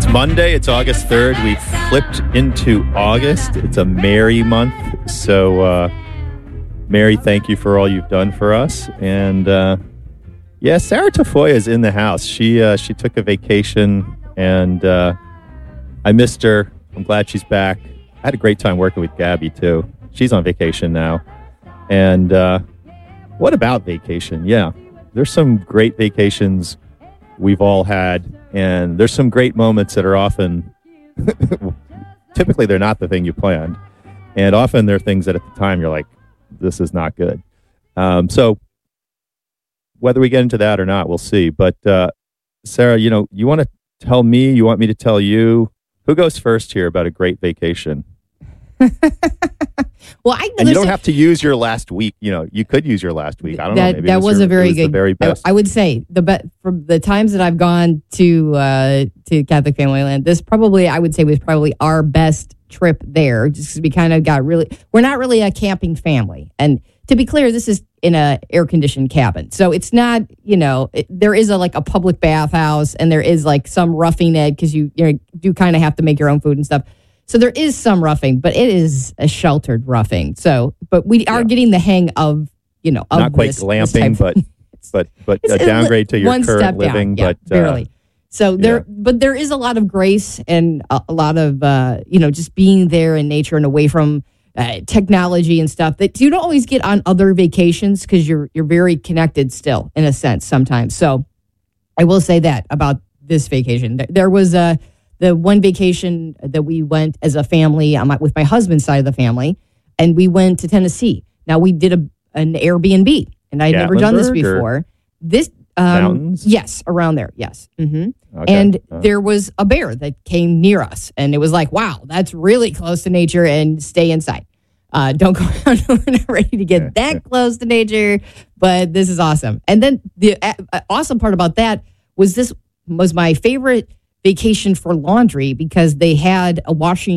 Monday. It's August 3rd. We flipped into August. It's a Mary month. So, Mary, thank you for all you've done for us. And, Sarah Tafoya is in the house. She took a vacation, and I missed her. I'm glad she's back. I had a great time working with Gabby, too. She's on vacation now. And what about vacation? Yeah, there's some great vacations we've all had, and there's some great moments that are often, typically they're not the thing you planned, and often they're things that at the time you're like, this is not good. So whether we get into that or not, we'll see. But Sarah, you want to tell me, you want me to tell you, who goes first here about a great vacation? Well, and you don't have to use your last week. You could use your last week. I don't know. Maybe that was a very good, the very best. I would say from the times that I've gone to Catholic Family Land, this probably, I would say, was probably our best trip there. Just because we kind of got we're not really a camping family. And to be clear, this is in a air conditioned cabin, so it's not. There is a public bathhouse, and there is some roughing it because you do kind of have to make your own food and stuff. So there is some roughing, but it is a sheltered roughing. So, but we are getting the hang of, not quite glamping, but a downgrade to your current living, down, but barely. So but there is a lot of grace and a lot of just being there in nature and away from technology and stuff that you don't always get on other vacations because you're very connected still in a sense sometimes. So I will say that about this vacation. There was the one vacation that we went as a family with my husband's side of the family, and we went to Tennessee. Now, we did an Airbnb, and I'd never done this before. This mountains? Yes, around there, yes. Mm-hmm. Okay. And there was a bear that came near us, and it was like, wow, that's really close to nature, and stay inside. Don't go out. We're not ready to get that close to nature, but this is awesome. And then the awesome part about that was this was my favorite vacation for laundry because they had a washer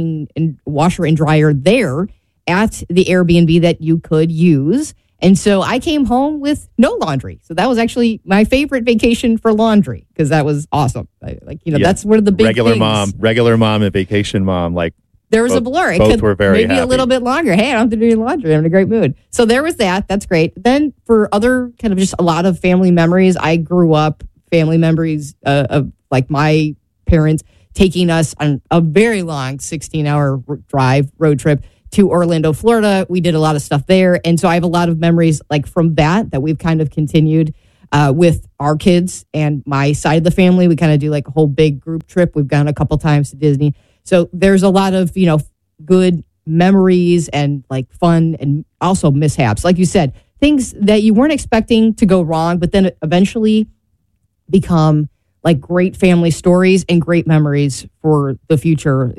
and dryer there at the Airbnb that you could use. And so I came home with no laundry. So that was actually my favorite vacation for laundry because that was awesome. That's one of the big regular things. Regular mom and vacation mom, there was a blur. Both were very maybe happy. A little bit longer. Hey, I don't have to do any laundry. I'm in a great mood. So there was that. That's great. Then for other kind of just a lot of family memories, I grew up family memories of my parents taking us on a very long 16-hour road trip to Orlando, Florida. We did a lot of stuff there. And so I have a lot of memories from that we've kind of continued with our kids and my side of the family. We kind of do a whole big group trip. We've gone a couple times to Disney. So there's a lot of, good memories and fun and also mishaps. Like you said, things that you weren't expecting to go wrong, but then eventually become great family stories and great memories for the future.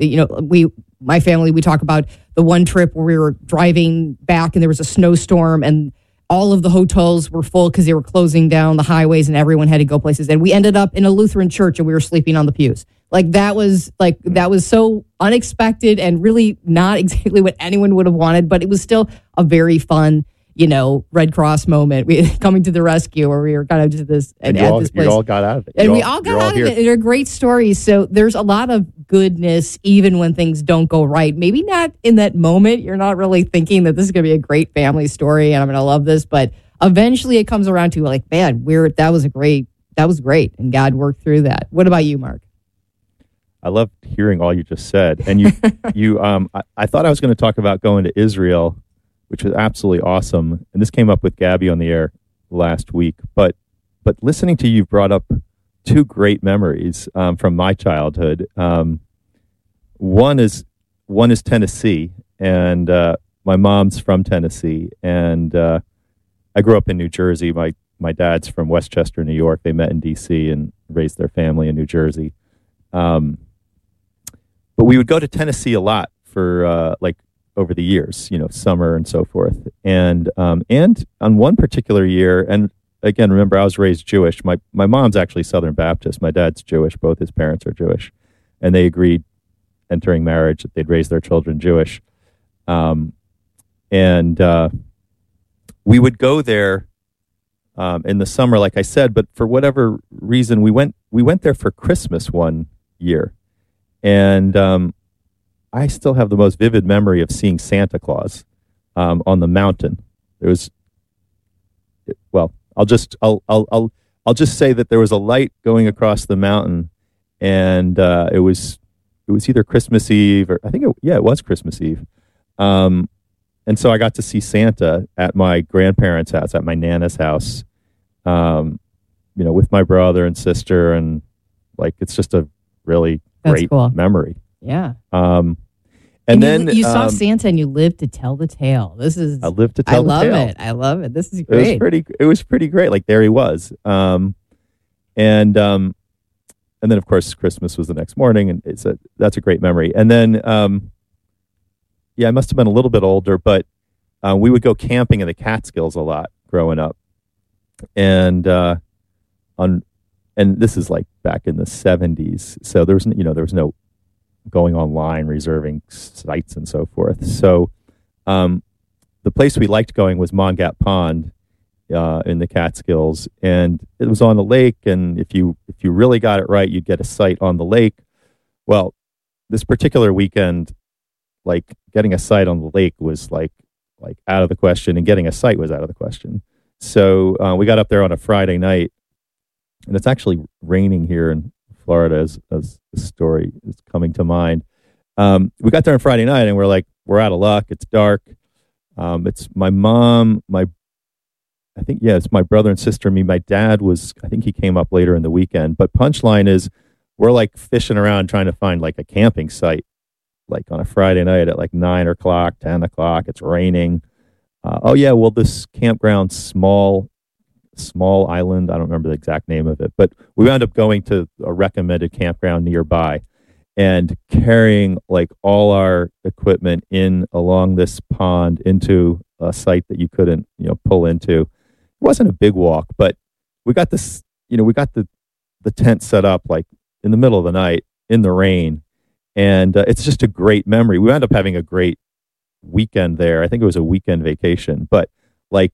My family, we talk about the one trip where we were driving back and there was a snowstorm and all of the hotels were full because they were closing down the highways and everyone had to go places. And we ended up in a Lutheran church and we were sleeping on the pews. That was so unexpected and really not exactly what anyone would have wanted, but it was still a very fun, Red Cross moment. We coming to the rescue where we were kind of just this and at this place. You all got out of it. We all got out of it. They're great stories. So there's a lot of goodness even when things don't go right. Maybe not in that moment. You're not really thinking that this is going to be a great family story and I'm going to love this, but eventually it comes around to man, that was great and God worked through that. What about you, Mark? I loved hearing all you just said. And I thought I was going to talk about going to Israel, which was absolutely awesome. And this came up with Gabby on the air last week. But listening to you brought up two great memories from my childhood. One is Tennessee, and my mom's from Tennessee, and I grew up in New Jersey. My dad's from Westchester, New York. They met in D.C. and raised their family in New Jersey. But we would go to Tennessee a lot for over the years, summer and so forth. And on one particular year, and again, remember, I was raised Jewish. My mom's actually Southern Baptist. My dad's Jewish. Both his parents are Jewish. And they agreed, entering marriage, that they'd raise their children Jewish. We would go there in the summer, like I said, but for whatever reason, we went there for Christmas one year. And I still have the most vivid memory of seeing Santa Claus on the mountain. There was, well, I'll just say that there was a light going across the mountain, and it was either Christmas Eve or it was Christmas Eve. And so I got to see Santa at my grandparents' house, at my Nana's house, with my brother and sister, and like it's just a really great cool. memory. Yeah. And then you saw Santa and you lived to tell the tale. I lived to tell the tale. I love it. This is great. It was pretty great. Like there he was. And then of course Christmas was the next morning, and that's a great memory. And then I must have been a little bit older, but we would go camping in the Catskills a lot growing up. And this is like back in the 70s. So there was no going online, reserving sites and so forth. So the place we liked going was Mongat Pond in the Catskills, and it was on a lake, and if you really got it right, you'd get a site on the lake. Well, this particular weekend, like getting a site on the lake was like out of the question, and getting a site was out of the question. So we got up there on a Friday night, and it's actually raining here in Florida as the story is coming to mind. We got there on Friday night, and we're like, we're out of luck. It's dark. It's my mom, it's my brother and sister and me. My dad I think he came up later in the weekend. But punchline is, we're like fishing around trying to find like a camping site, like on a Friday night at like 9 o'clock, 10 o'clock. It's raining. This campground, small island. I don't remember the exact name of it, but we wound up going to a recommended campground nearby and carrying like all our equipment in along this pond into a site that you couldn't, pull into. It wasn't a big walk, but we got this, we got the tent set up like in the middle of the night in the rain. And it's just a great memory. We wound up having a great weekend there. I think it was a weekend vacation, but like,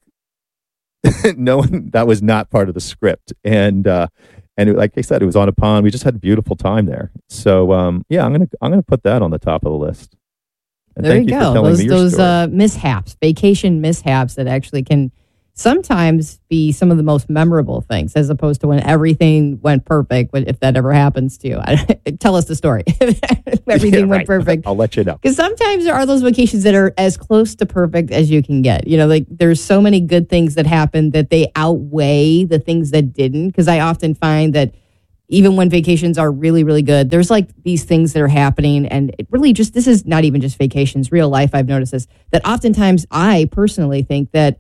that was not part of the script, and like I said, it was on a pond. We just had a beautiful time there. So I'm gonna put that on the top of the list. And there thank you you go. for telling me your story. Mishaps, vacation mishaps that actually can sometimes be some of the most memorable things, as opposed to when everything went perfect. If that ever happens to you, tell us the story. Everything went perfect. I'll let you know. Because sometimes there are those vacations that are as close to perfect as you can get. Like there's so many good things that happen that they outweigh the things that didn't. Because I often find that even when vacations are really, really good, there's like these things that are happening. And it really this is not even just vacations, real life. I've noticed this, that oftentimes I personally think that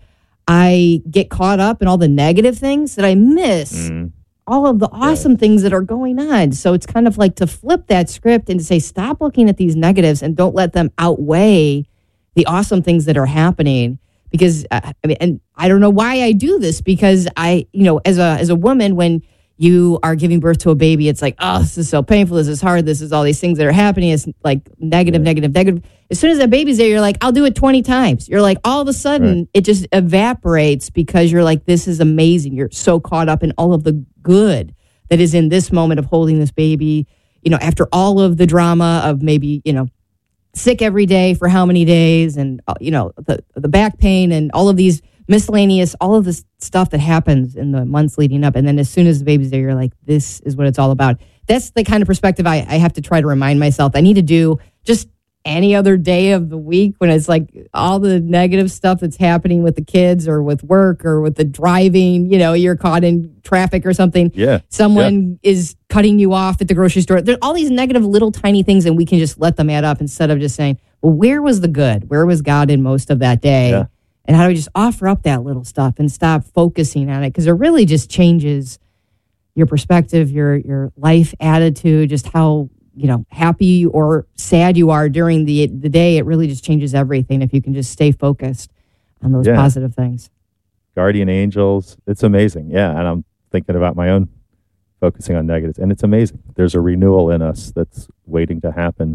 I get caught up in all the negative things that I miss all of the awesome things that are going on. So it's kind of like to flip that script and to say, stop looking at these negatives and don't let them outweigh the awesome things that are happening. Because and I don't know why I do this, because I, as a woman, when you are giving birth to a baby, it's like, oh, this is so painful. This is hard. This is all these things that are happening. It's like negative. As soon as that baby's there, you're like, I'll do it 20 times. You're like, all of a sudden, it just evaporates because you're like, this is amazing. You're so caught up in all of the good that is in this moment of holding this baby, after all of the drama of maybe, sick every day for how many days, and, the back pain and all of these miscellaneous, all of this stuff that happens in the months leading up. And then as soon as the baby's there, you're like, this is what it's all about. That's the kind of perspective I have to try to remind myself. I need to do just any other day of the week when it's like all the negative stuff that's happening with the kids or with work or with the driving, you're caught in traffic or something. Yeah. Someone is cutting you off at the grocery store. There's all these negative little tiny things, and we can just let them add up instead of just saying, well, where was the good? Where was God in most of that day? Yeah. And how do we just offer up that little stuff and stop focusing on it? Because it really just changes your perspective, your life attitude, just how, happy or sad you are during the day. It really just changes everything if you can just stay focused on those positive things. Guardian angels. It's amazing. Yeah. And I'm thinking about my own focusing on negatives. And it's amazing. There's a renewal in us that's waiting to happen.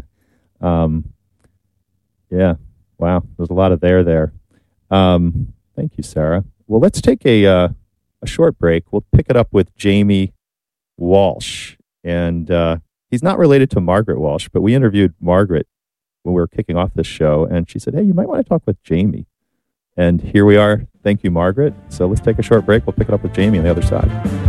Yeah. Wow. There's a lot of there. Thank you, Sarah. Well, let's take a short break. We'll pick it up with Jamie Walsh. And He's not related to Margaret Walsh, but we interviewed Margaret when we were kicking off this show, and she said, hey, you might want to talk with Jamie. And here we are. Thank you, Margaret. So let's take a short break. We'll pick it up with Jamie on the other side.